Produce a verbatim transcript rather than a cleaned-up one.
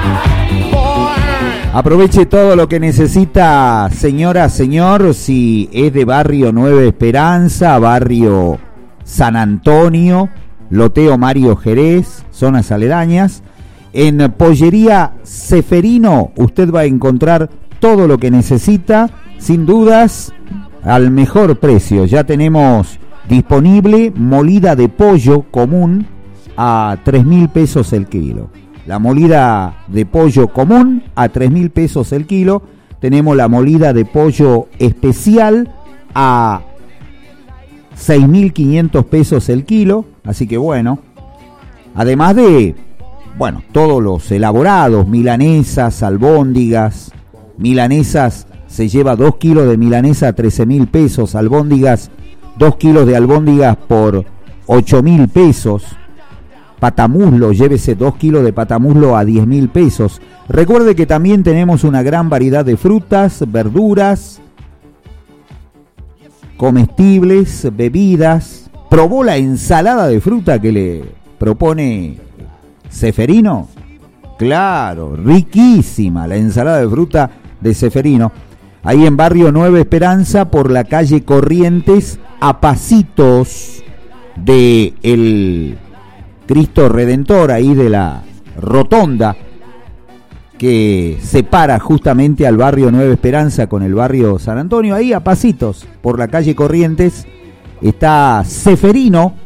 Aproveche todo lo que necesita, señora, señor, si es de barrio Nueva Esperanza, barrio San Antonio, Loteo Mario Jerez, zonas aledañas. En Pollería Ceferino usted va a encontrar todo lo que necesita, sin dudas, al mejor precio. Ya tenemos disponible molida de pollo común a tres mil pesos el kilo. La molida de pollo común a tres mil pesos el kilo. Tenemos la molida de pollo especial a seis mil quinientos pesos el kilo. Así que bueno, además de, bueno, todos los elaborados, milanesas, albóndigas. Milanesas se lleva dos kilos de milanesa a trece mil pesos. Albóndigas, dos kilos de albóndigas por ocho mil pesos. Patamuslo, llévese dos kilos de patamuslo a diez mil pesos. Recuerde que también tenemos una gran variedad de frutas, verduras, comestibles, bebidas. ¿Probó la ensalada de fruta que le propone Ceferino? Claro, riquísima la ensalada de fruta de Ceferino. Ahí en barrio Nueva Esperanza, por la calle Corrientes, a pasitos de el Cristo Redentor, ahí de la rotonda que separa justamente al barrio Nueva Esperanza con el barrio San Antonio. Ahí a pasitos por la calle Corrientes está Ceferino,